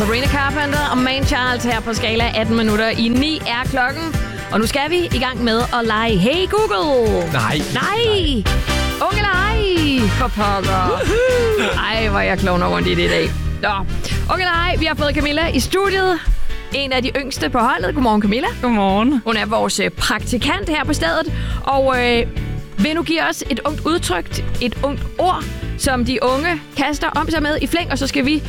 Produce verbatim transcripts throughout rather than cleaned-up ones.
Sabrina Carpenter og Man Child her på skala atten minutter i ni er klokken. Og nu skal vi i gang med at lege Hey Google. Nej. Nej. Unge eller ej, for pokker. Ej, hvor er jeg klovn over det i dag. Nå, unge eller ej, vi har fået Camilla i studiet. En af de yngste på holdet. Godmorgen, Camilla. Godmorgen. Hun er vores praktikant her på stedet. Og øh, vil nu give os et ungt udtryk, et ungt ord, som de unge kaster om sig med i flæng. Og så skal vi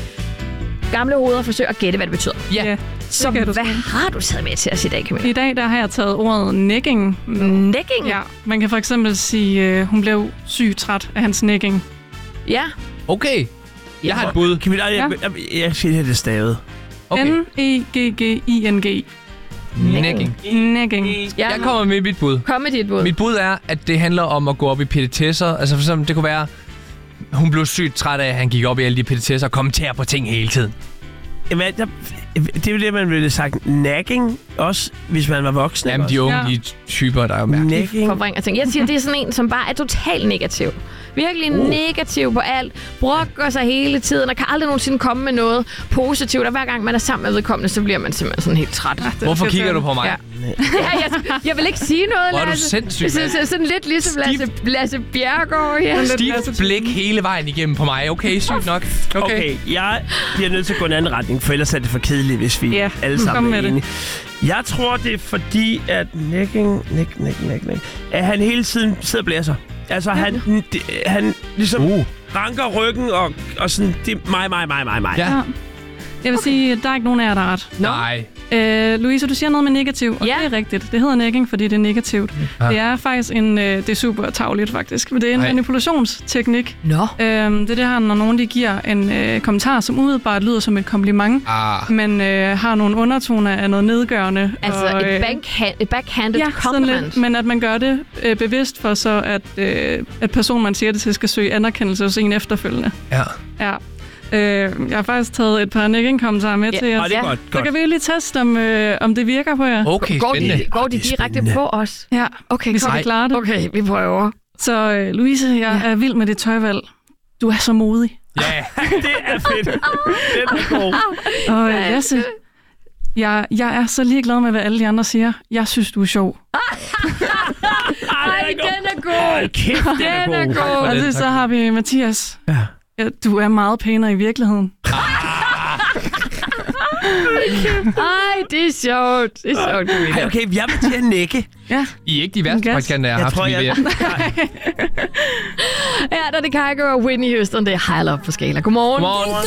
gamle hoveder forsøge at gætte, hvad det betyder. Ja. Yeah. Så hvad har du taget med til os i dag, Camilla? I dag der har jeg taget ordet negging. Negging? Ja, man kan for eksempel sige, øh, hun blev sygt træt af hans negging. Ja. Okay. Jeg har et bud. Camilla, jeg, jeg, jeg, jeg siger, det er stavet. Okay. N E G G I N G. Negging. Negging. Ja. Jeg kommer med mit bud. Kom med dit bud. Mit bud er, at det handler om at gå op i petitesser. Altså for eksempel, det kunne være, hun blev sygt træt af, at han gik op i alle de petitesser og kommenterer på ting hele tiden. Jamen, der, det er jo det, man ville have sagt. Nagging, også hvis man var voksen. Jamen, de unge, Ja. de typer, der er jo mærkelige. Nagging. Forvrænger ting. Jeg siger, det er sådan en, som bare er totalt negativ. Virkelig uh. negativ på alt. Brokker sig hele tiden og kan aldrig nogensinde komme med noget positivt. Og hver gang man er sammen med vedkommende, så bliver man simpelthen sådan helt træt. Ja, Hvorfor kigger du på mig? Ja. ja, jeg, jeg vil ikke sige noget, Hvor er du Lasse. sindssyg, Så, så, sådan lidt ligesom Lasse, Lasse Bjerregaard her. Stift blik hele vejen igennem på mig. Okay, sygt nok. Okay. Okay, jeg bliver nødt til at gå en anden retning, for ellers er det for kedeligt, hvis vi Ja, alle kom sammen med er det. enige. Jeg tror, det er fordi, at negging, neck, neck, neck, neck, at han hele tiden sidder og blæser. Altså, ja. han, det, han ligesom Uh. ranker ryggen og, og sådan, det er mig, mig, mig, mig, mig. Ja. Ja. Jeg vil okay. sige, at der er ikke nogen af jer, der er ret. Nej. Øh, Louise, du siger noget med negativ, og Ja. det er rigtigt. Det hedder negging, fordi det er negativt. Ja. Det er faktisk en, øh, det er super tarveligt faktisk, men det er en Nej. manipulationsteknik. Nå. Øhm, det er det her, når nogen de giver en øh, kommentar, som umiddelbart lyder som et kompliment, Ah. men øh, har nogle undertoner af noget nedgørende. Altså og, et, øh, backhand, et backhanded ja, sådan compliment. lidt, men at man gør det øh, bevidst for så, at, øh, at personen, man siger det til, skal søge anerkendelse hos en efterfølgende. Ja. Ja. Øh, jeg har faktisk taget et par negging-kommentarer med Ja, til jer. Og det er Ja. godt, Så godt. kan vi jo lige teste, om, øh, om det virker på jer. Okay, Går spændende. de, går de Det er direkte spændende. på os? Ja, Okay, vi kom. skal klare det. Okay, vi prøver. Så øh, Louise, jeg Ja. er vild med dit tøjvalg. Du er så modig. Ja. Det er fedt. Den er god. Og øh, Lasse, jeg, jeg er så ligeglad med, hvad alle de andre siger. Jeg synes, du er sjov. Ej, den er god. Hold kæft, den er Den er god. god. for Og den, det, så tak. har vi Mathias. Ja. Ja, du er meget pænere i virkeligheden. Ej, det er sjovt. Det er sjovt, Camilla. Ej, okay, jeg vil til at nække. Ja. I er ikke de værste Gas. praktikanter, jeg har Jeg haft. tror, vi jeg... ved. Nej. Ja, der er det Kygo og Whitney Houston. Det er High Love på skala. Godmorgen. Godmorgen.